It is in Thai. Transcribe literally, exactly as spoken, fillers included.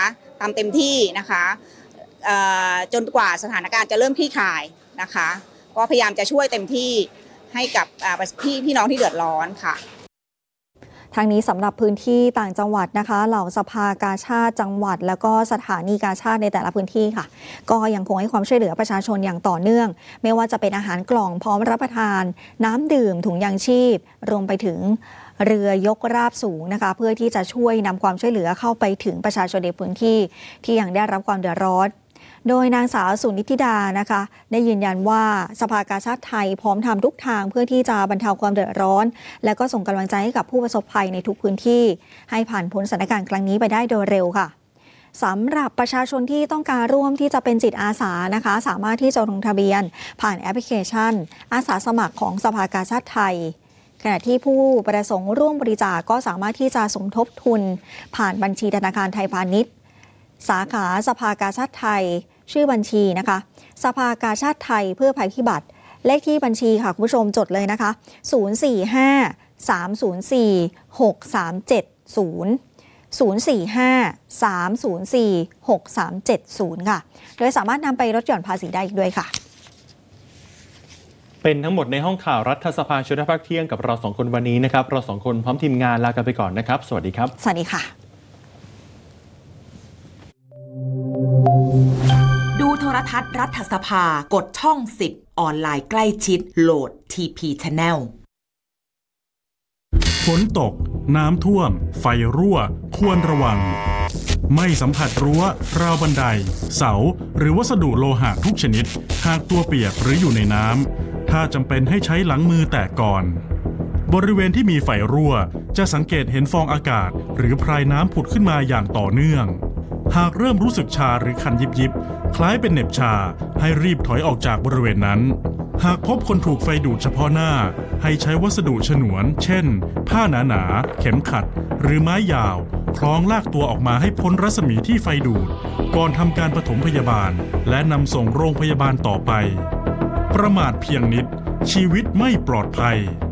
ทำเต็มที่นะคะจนกว่าสถานการณ์จะเริ่มคลี่คลายนะคะก็พยายามจะช่วยเต็มที่ให้กับพี่พี่น้องที่เดือดร้อนค่ะทางนี้สำหรับพื้นที่ต่างจังหวัดนะคะเหล่าสภากาชาดจังหวัดแล้วก็สถานีกาชาดในแต่ละพื้นที่ค่ะก็ยังคงให้ความช่วยเหลือประชาชนอย่างต่อเนื่องไม่ว่าจะเป็นอาหารกล่องพร้อมรับประทานน้ำดื่มถุงยางชีพรวมไปถึงเรือยกราบสูงนะคะเพื่อที่จะช่วยนำความช่วยเหลือเข้าไปถึงประชาชนในพื้นที่ที่ยังได้รับความเดือดร้อนโดยนางสาวสุนิธิดานะคะได้ยืนยันว่าสภากาชาดไทยพร้อมทำทุกทางเพื่อที่จะบรรเทาความเดือดร้อนและก็ส่งกำลังใจให้กับผู้ประสบภัยในทุกพื้นที่ให้ผ่านพ้นสถานการณ์ครั้งนี้ไปได้โดยเร็วค่ะสำหรับประชาชนที่ต้องการร่วมที่จะเป็นจิตอาสานะคะสามารถที่จะลงทะเบียนผ่านแอปพลิเคชันอาสาสมัครของสภากาชาดไทยขณะที่ผู้ประสงค์ร่วมบริจาคก็สามารถที่จะสมทบทุนผ่านบัญชีธนาคารไทยพาณิชย์สาขาสภากาชาดไทยชื่อบัญชีนะคะสภากาชาดไทยเพื่อภัยพิบัติเลขที่บัญชีค่ะคุณผู้ชมจดเลยนะคะศูนย์ สี่ ห้า สาม ศูนย์ สี่ หก สาม เจ็ด ศูนย์ ศูนย์ สี่ ห้า สาม ศูนย์ สี่ หก สาม เจ็ด ศูนย์ค่ะโดยสามารถนำไปลดหย่อนภาษีได้อีกด้วยค่ะเป็นทั้งหมดในห้องข่าวรัฐสภาชุดภาคเที่ยงกับเราสองคนวันนี้นะครับเราสองคนพร้อมทีมงานลากันไปก่อนนะครับสวัสดีครับสวัสดีค่ะดูโทรทัศน์รัฐสภากดช่องสิบออนไลน์ใกล้ชิดโหลด ที พี Channel ฝนตกน้ำท่วมไฟรั่วควรระวังไม่สัมผัสรั้วราวบันไดเสาหรือวัสดุโลหะทุกชนิดหากตัวเปียกหรืออยู่ในน้ำถ้าจำเป็นให้ใช้หลังมือแตะก่อนบริเวณที่มีไฟรั่วจะสังเกตเห็นฟองอากาศหรือพรายน้ำผุดขึ้นมาอย่างต่อเนื่องหากเริ่มรู้สึกชาหรือคันยิบยิบคล้ายเป็นเหน็บชาให้รีบถอยออกจากบริเวณนั้นหากพบคนถูกไฟดูดเฉพาะหน้าให้ใช้วัสดุฉนวนเช่นผ้าหนาๆเข็มขัดหรือไม้ยาวคล้องลากตัวออกมาให้พ้นรัศมีที่ไฟดูดก่อนทำการปฐมพยาบาลและนำส่งโรงพยาบาลต่อไปประมาทเพียงนิดชีวิตไม่ปลอดภัย